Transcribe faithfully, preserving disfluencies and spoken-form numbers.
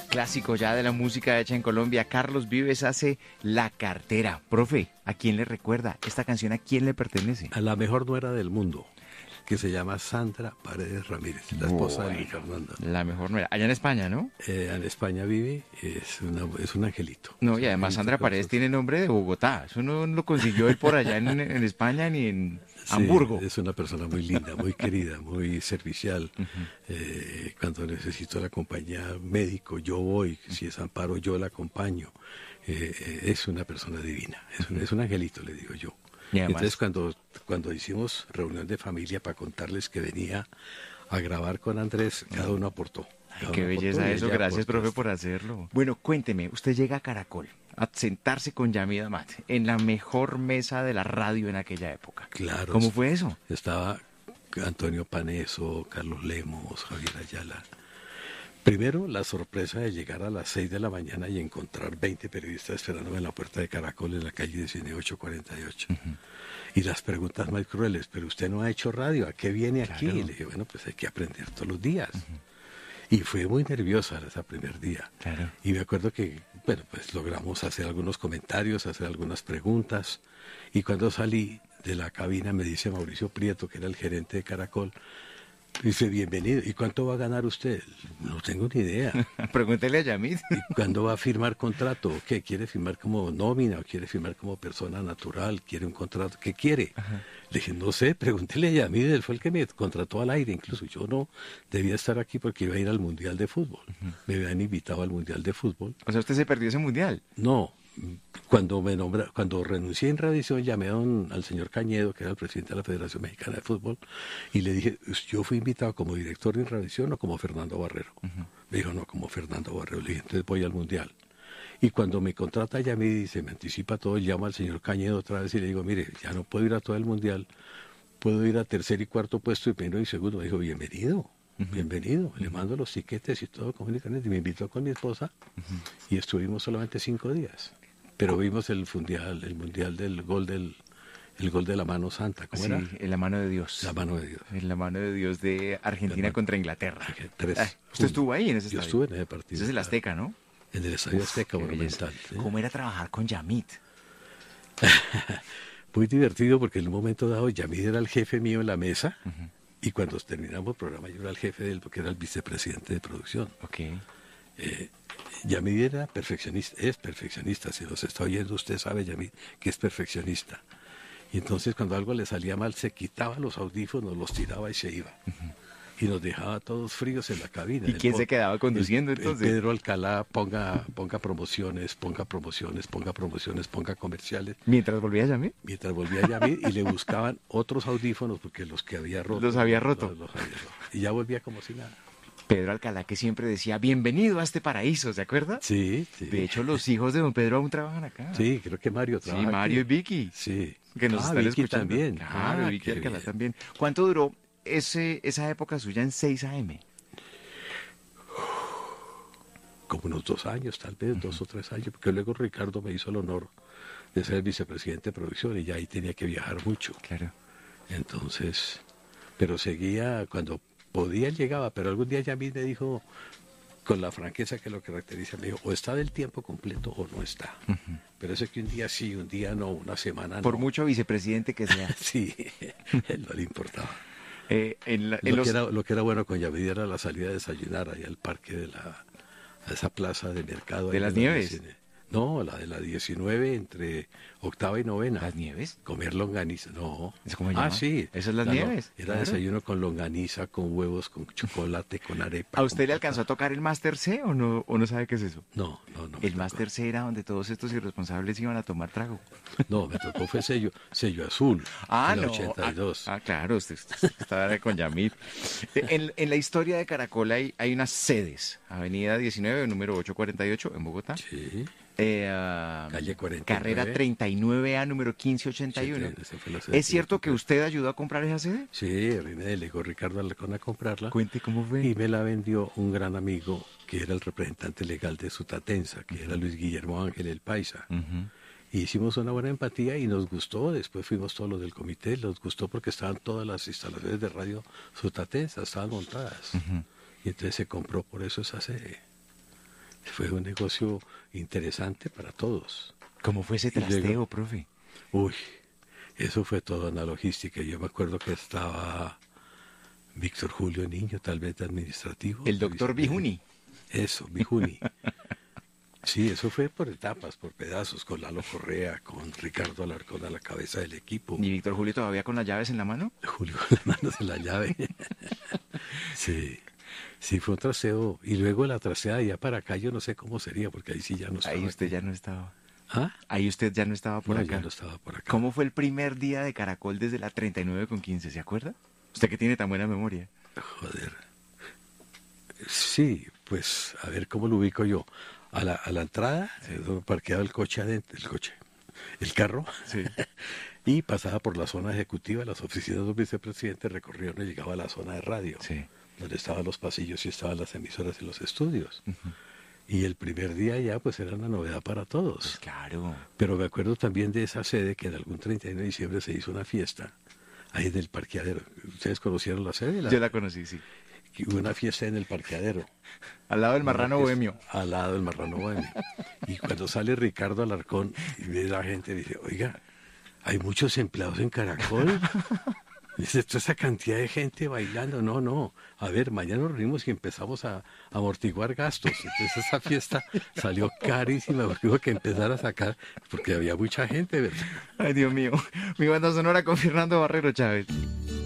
clásico ya de la música hecha en Colombia. Carlos Vives hace La Cartera. Profe, ¿a quién le recuerda? ¿Esta canción a quién le pertenece? A la mejor nuera del mundo, que se llama Sandra Paredes Ramírez, la esposa Bueno, de Luis Fernando. La mejor nuera. Allá en España, ¿no? Eh, en España vive, es, una, es un angelito. No, es y además angelito Sandra Paredes tiene nombre de Bogotá. Eso no lo consiguió él por allá en, en España ni en Sí, Hamburgo. es una persona muy linda, muy querida, muy servicial. Uh-huh. eh, cuando necesito la compañía médico, yo voy. Si es amparo, yo la acompaño. Eh, es una persona divina. Es un, es un angelito, le digo yo. Y además, entonces cuando, cuando hicimos reunión de familia para contarles que venía a grabar con Andrés, cada uno aportó. Ay, qué belleza eso, gracias profe por hacerlo. Bueno, cuénteme, usted llega a Caracol a sentarse con Yamid Amad en la mejor mesa de la radio en aquella época. Claro. ¿Cómo fue eso? Estaba Antonio Paneso, Carlos Lemos, Javier Ayala. Primero, la sorpresa de llegar a las seis de la mañana y encontrar veinte periodistas esperándome en la puerta de Caracol en la calle dieciocho cuarenta y ocho. Uh-huh. Y las preguntas más crueles, pero usted no ha hecho radio, ¿a qué viene aquí? Claro. Y le dije, bueno, pues hay que aprender todos los días. Uh-huh. Y fue muy nerviosa ese primer día. Claro. Y me acuerdo que, bueno, pues logramos hacer algunos comentarios, hacer algunas preguntas. Y cuando salí de la cabina me dice Mauricio Prieto, que era el gerente de Caracol, dice, bienvenido. ¿Y cuánto va a ganar usted? No tengo ni idea. Pregúntele a Yamid. ¿Y cuándo va a firmar contrato? ¿Qué? ¿Quiere firmar como nómina o quiere firmar como persona natural? ¿Quiere un contrato? ¿Qué quiere? Ajá. Le dije, no sé, pregúntele a Yamid. Él fue el que me contrató al aire. Incluso yo no debía estar aquí porque iba a ir al Mundial de Fútbol. Uh-huh. Me habían invitado al Mundial de Fútbol. O sea, ¿usted se perdió ese Mundial? No. Cuando me nombra, cuando renuncié en Radiación, llamé a un, al señor Cañedo, que era el presidente de la Federación Mexicana de Fútbol, y le dije, yo fui invitado como director de Radiación o como Fernando Barrero. Uh-huh. Me dijo, no, como Fernando Barrero. Le dije, entonces voy al Mundial. Y cuando me contrata ya me dice, me anticipa todo, llamo al señor Cañedo otra vez y le digo, mire, ya no puedo ir a todo el Mundial, puedo ir a tercer y cuarto puesto y primero y segundo. Me dijo, bienvenido. Uh-huh. Bienvenido, uh-huh. Le mando los tiquetes y todo, comunicaciones, y me invitó con mi esposa uh-huh. y estuvimos solamente cinco días. Pero vimos el mundial, el mundial del gol del el gol de la mano santa, ¿cómo sí, era? En la mano de Dios. La mano de Dios. En la mano de Dios de Argentina mano, contra Inglaterra. Tres, ah, ¿Usted estuvo ahí en ese estadio? Yo estuve en ese partido. Ese es el Azteca, ¿no? En el estadio Azteca Monumental. ¿Sí? ¿Cómo era trabajar con Yamid? Muy divertido porque en un momento dado Yamid era el jefe mío en la mesa uh-huh. y cuando terminamos el programa yo era el jefe de él porque era el vicepresidente de producción. Ok. Eh, Yamid era perfeccionista, es perfeccionista, si los está oyendo usted sabe Yamid que es perfeccionista. Y entonces cuando algo le salía mal se quitaba los audífonos, los tiraba y se iba. Uh-huh. Y nos dejaba todos fríos en la cabina. ¿Y quién el, se quedaba conduciendo el, entonces? El Pedro Alcalá, ponga, ponga promociones, ponga promociones, ponga promociones, ponga comerciales. ¿Mientras volvía Yamid? Mientras volvía Yamid y le buscaban otros audífonos porque los que había roto. Los había roto. Los, los había roto. Y ya volvía como si nada. Pedro Alcalá, que siempre decía, bienvenido a este paraíso, ¿se acuerda? Sí, sí. De hecho, los hijos de don Pedro aún trabajan acá. Sí, creo que Mario trabaja Sí, Mario aquí. y Vicky. Sí. Que nos ah, están Vicky escuchando. también. Claro, ah, Vicky Alcalá bien. también. ¿Cuánto duró ese, esa época suya en seis A M? Como unos dos años, tal vez, uh-huh. dos o tres años, porque luego Ricardo me hizo el honor de ser vicepresidente de producción y ya ahí tenía que viajar mucho. Claro. Entonces, pero seguía cuando podía, llegaba, pero algún día ya a mí me dijo, con la franqueza que lo caracteriza, me dijo, o está del tiempo completo o no está. Uh-huh. Pero eso es que un día sí, un día no, una semana no. Por mucho vicepresidente que sea. Sí, él no le importaba. Eh, en la, en lo, los... que era, lo que era bueno con Yamid era la salida de desayunar allá al parque de la, a esa plaza de mercado. ¿De las Nieves? Cine. No, la de la diecinueve entre octava y novena. ¿Las Nieves? Comer longaniza, no. ¿Es como llama? Ah, sí. ¿Esas las la, Nieves? No, era claro. desayuno con longaniza, con huevos, con chocolate, con arepa. ¿A usted le alcanzó a tocar el Máster C o no, o no sabe qué es eso? No, no, no. El Máster C era donde todos estos irresponsables iban a tomar trago. No, me tocó fue sello, sello azul. Ah, en no. el ochenta y dos. Ah, ah claro, usted, usted estaba con Yamid. En, en la historia de Caracol hay, hay unas sedes. Avenida diecinueve, número ochocientos cuarenta y ocho, en Bogotá. Sí. Eh, uh, Calle cuarenta y nueve. Carrera treinta y nueve A, número quince ochenta y uno. Sí, ¿es cierto que usted ayudó a comprar esa sede? Sí, me delegó Ricardo Alarcón a comprarla. Cuente cómo fue. Y me la vendió un gran amigo que era el representante legal de Sutatensa, que uh-huh. era Luis Guillermo Ángel el Paisa. Uh-huh. Y hicimos una buena empatía y nos gustó. Después fuimos todos los del comité, nos gustó porque estaban todas las instalaciones de radio Sutatensa, estaban montadas. Uh-huh. Y entonces se compró por eso esa sede. Fue un negocio interesante para todos. ¿Cómo fue ese trasteo, luego, profe? Uy, eso fue toda una logística. Yo me acuerdo que estaba Víctor Julio Niño, tal vez de administrativo. El doctor Bijuni. Eso, Bijuni. Sí, eso fue por etapas, por pedazos, con Lalo Correa, con Ricardo Alarcón a la cabeza del equipo. ¿Y Víctor Julio todavía con las llaves en la mano? Julio con las manos en la llave. Sí, sí, fue un traseo. Y luego la traseada ya para acá, yo no sé cómo sería, porque ahí sí ya no estaba. Ahí usted aquí. ya no estaba. ¿Ah? Ahí usted ya no estaba por no, acá. Ya no estaba por acá. ¿Cómo fue el primer día de Caracol desde la treinta y nueve con quince? ¿Se acuerda? Usted que tiene tan buena memoria. Joder. Sí, pues, a ver cómo lo ubico yo. A la, a la entrada, sí. eh, parqueaba el coche adentro, el coche, el carro, sí. Y pasaba por la zona ejecutiva, las oficinas del vicepresidente, recorría y llegaba a la zona de radio, sí. donde estaban los pasillos y estaban las emisoras y los estudios. Uh-huh. Y el primer día ya pues era una novedad para todos. Pues claro. Pero me acuerdo también de esa sede que en algún treinta y uno de diciembre se hizo una fiesta ahí en el parqueadero. ¿Ustedes conocieron la sede? La... Yo la conocí, sí. Hubo una fiesta en el parqueadero. Al lado del Marrano Bohemio. Al lado del Marrano Bohemio. Y cuando sale Ricardo Alarcón y ve a la gente, dice, oiga, hay muchos empleados en Caracol. Dice, toda esa cantidad de gente bailando. No, no. A ver, mañana nos reunimos y empezamos a, a amortiguar gastos. Entonces esa fiesta salió carísima porque hubo que empezar a sacar, porque había mucha gente, ¿verdad? Ay, Dios mío. Mi banda sonora con Fernando Barrero Chávez.